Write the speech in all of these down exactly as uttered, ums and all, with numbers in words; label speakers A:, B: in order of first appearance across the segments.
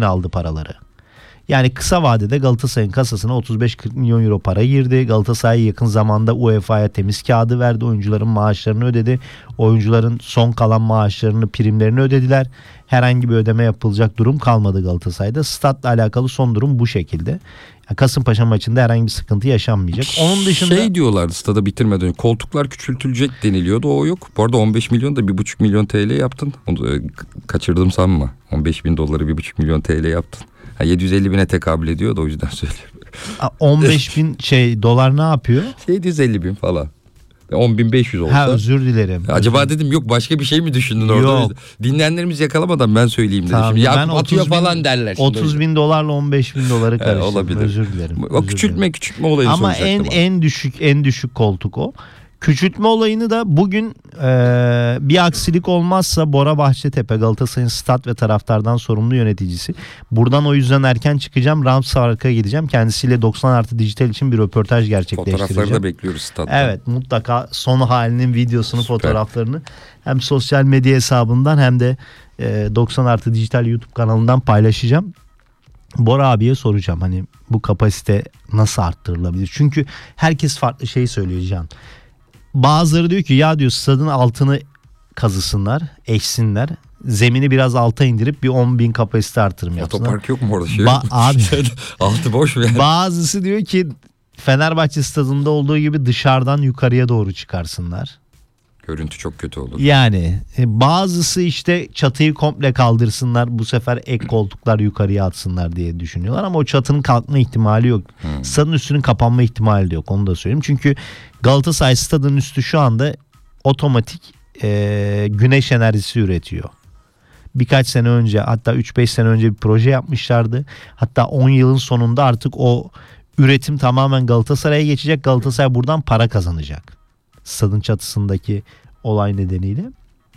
A: aldı paraları. Yani kısa vadede Galatasaray'ın kasasına otuz beş kırk milyon euro para girdi. Galatasaray yakın zamanda U E F A'ya temiz kağıdı verdi. Oyuncuların maaşlarını ödedi. Oyuncuların son kalan maaşlarını, primlerini ödediler. Herhangi bir ödeme yapılacak durum kalmadı Galatasaray'da. Statla alakalı son durum bu şekilde. Kasımpaşa maçında herhangi bir sıkıntı yaşanmayacak. Onun dışında
B: şey diyorlardı stada bitirmeden önce, koltuklar küçültülecek deniliyordu, o yok. Bu arada on beş milyon da bir buçuk milyon T L yaptın. Onu e, kaçırdım sanma. on beş bin doları bir buçuk milyon T L yaptın. Ha, yedi yüz elli bine tekabül ediyor da o yüzden söylüyorum.
A: on beş bin şey dolar ne yapıyor?
B: yedi yüz elli bin falan. on bin beş yüz olsa.
A: Ha, özür dilerim.
B: Acaba
A: özür
B: dedim yok başka bir şey mi düşündün orada?
A: Yok.
B: Dinleyenlerimiz yakalamadan ben söyleyeyim dedim.
A: Tamam,
B: Şimdi
A: ben
B: Yakup atıyor
A: bin,
B: falan derler.
A: otuz bin dolarla on beş bin doları karıştırdım.
B: Olabilir.
A: Özür dilerim.
B: O
A: özür
B: küçültme
A: dilerim.
B: küçültme olayını
A: Ama
B: soracaktım.
A: en
B: abi.
A: en düşük en düşük koltuk o. Küçültme olayını da bugün e, bir aksilik olmazsa Bora Bahçetepe, Galatasaray'ın stat ve taraftardan sorumlu yöneticisi. Buradan o yüzden erken çıkacağım. Rams Park'a gideceğim. Kendisiyle doksan artı dijital için bir röportaj gerçekleştireceğim.
B: Fotoğrafları da bekliyoruz statta.
A: Evet, mutlaka son halinin videosunu,
B: Süper.
A: fotoğraflarını hem sosyal medya hesabından hem de e, doksan artı dijital YouTube kanalından paylaşacağım. Bora abiye soracağım hani bu kapasite nasıl arttırılabilir? Çünkü herkes farklı şey söylüyor Can. Bazıları diyor ki ya diyor stadın altını kazısınlar, eşsinler. Zemini biraz alta indirip bir on bin kapasite artırım yapsınlar.
B: Otopark yok mu orada? Şey
A: ba- abi
B: altı boş mu yani?
A: Bazısı diyor ki Fenerbahçe stadında olduğu gibi dışarıdan yukarıya doğru çıkarsınlar.
B: Görüntü çok kötü olur.
A: Yani bazısı işte çatıyı komple kaldırsınlar, bu sefer ek koltuklar yukarıya atsınlar diye düşünüyorlar ama o çatının kalkma ihtimali yok. Hmm. Stadın üstünün kapanma ihtimali de yok, onu da söyleyeyim. Çünkü Galatasaray stadının üstü şu anda otomatik e, güneş enerjisi üretiyor. Birkaç sene önce, hatta üç beş sene önce bir proje yapmışlardı. Hatta on yılın sonunda artık o üretim tamamen Galatasaray'a geçecek. Galatasaray buradan para kazanacak. Stadın çatısındaki olay nedeniyle.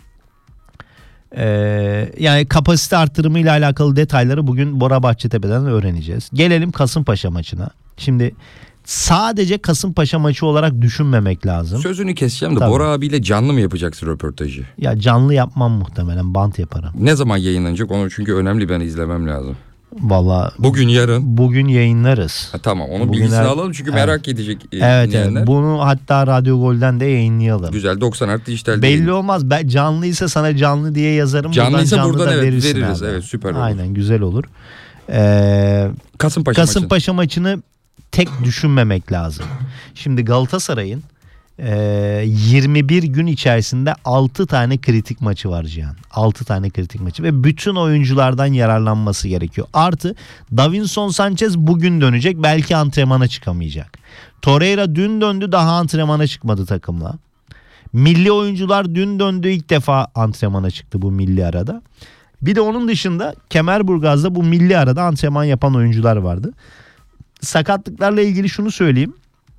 A: Ee, yani kapasite artırımı ile alakalı detayları bugün Bora Bahçetepe'den öğreneceğiz. Gelelim Kasımpaşa maçına. Şimdi sadece Kasımpaşa maçı olarak düşünmemek lazım.
B: Sözünü keseceğim de
A: Tabii.
B: Bora abiyle canlı mı yapacaksın röportajı?
A: Ya canlı yapmam muhtemelen, bant yaparım.
B: Ne zaman yayınlanacak onu, çünkü önemli, ben izlemem lazım.
A: Vallahi
B: bugün yarın.
A: Bugün yayınlarız.
B: Ha, tamam, onun
A: Bugün
B: bilgisini
A: her...
B: alalım çünkü
A: evet.
B: merak edecek e,
A: evet,
B: dinleyenler.
A: evet, bunu hatta Radyo Gol'den de yayınlayalım.
B: Güzel, doksan artı dijital.
A: Belli
B: değil.
A: olmaz. Ben canlıysa sana canlı diye yazarım.
B: Canlıysa
A: buradan,
B: buradan
A: canlı
B: evet veririz.
A: abi.
B: Evet, süper olur.
A: Aynen, güzel olur. Ee,
B: Kasımpaşa,
A: Kasımpaşa maçını tek düşünmemek lazım. Şimdi Galatasaray'ın e, yirmi bir gün içerisinde altı tane kritik maçı var Cihan. altı tane kritik maçı ve bütün oyunculardan yararlanması gerekiyor. Artı Davinson Sanchez bugün dönecek, belki antrenmana çıkamayacak. Torreira dün döndü, daha antrenmana çıkmadı takımla. Milli oyuncular dün döndü, ilk defa antrenmana çıktı bu milli arada. Bir de onun dışında Kemerburgaz'da bu milli arada antrenman yapan oyuncular vardı. Sakatlıklarla ilgili şunu söyleyeyim.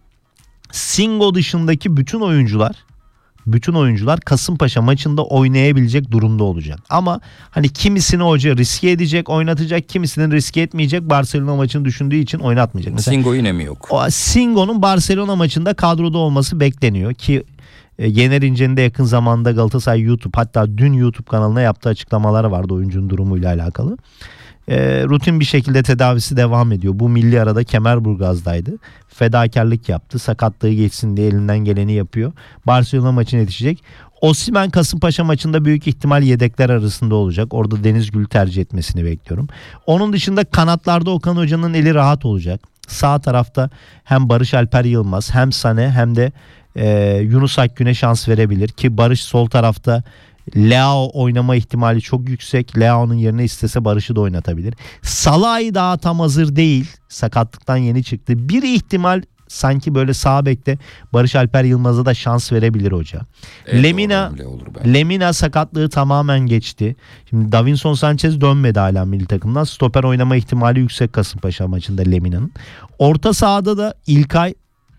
A: Singo dışındaki bütün oyuncular bütün oyuncular Kasımpaşa maçında oynayabilecek durumda olacak. Ama hani kimisini hoca riske edecek, oynatacak, kimisini riske etmeyecek. Barcelona maçını düşündüğü için oynatmayacak. Mesela,
B: Singo yine mi yok?
A: O Singo'nun Barcelona maçında kadroda olması bekleniyor ki e, Yener İnce'nin de yakın zamanda Galatasaray YouTube, hatta dün YouTube kanalına yaptığı açıklamalar vardı oyuncunun durumuyla alakalı. E, rutin bir şekilde tedavisi devam ediyor. Bu milli arada Kemerburgaz'daydı. Fedakarlık yaptı. Sakatlığı geçsin diye elinden geleni yapıyor. Barcelona maçına yetişecek. Osimhen Kasımpaşa maçında büyük ihtimal yedekler arasında olacak. Orada Deniz Gül tercih etmesini bekliyorum. Onun dışında kanatlarda Okan Hoca'nın eli rahat olacak. Sağ tarafta hem Barış Alper Yılmaz, hem Sané, hem de e, Yunus Akgün'e şans verebilir ki Barış sol tarafta, Leao oynama ihtimali çok yüksek. Leao'nun yerine istese Barış'ı da oynatabilir. Salah'ı daha tam hazır değil. Sakatlıktan yeni çıktı. Bir ihtimal sanki böyle sağ bekte Barış Alper Yılmaz'a da şans verebilir hoca.
B: Evet,
A: Lemina
B: olur,
A: Lemina sakatlığı tamamen geçti. Şimdi Davinson Sanchez dönmedi hala milli takımdan. Stoper oynama ihtimali yüksek Kasımpaşa maçında Lemina'nın. Orta sahada da İlkay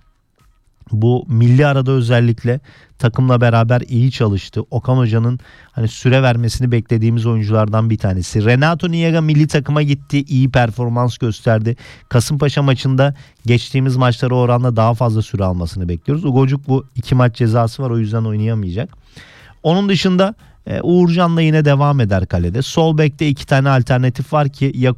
A: bu milli arada özellikle takımla beraber iyi çalıştı. Okan Hoca'nın hani süre vermesini beklediğimiz oyunculardan bir tanesi. Renato Niega milli takıma gitti. İyi performans gösterdi. Kasımpaşa maçında geçtiğimiz maçlara oranla daha fazla süre almasını bekliyoruz. Ugocuk bu iki maç cezası var, o yüzden oynayamayacak. Onun dışında Uğurcan'la yine devam eder kalede. Sol bekte iki tane alternatif var ki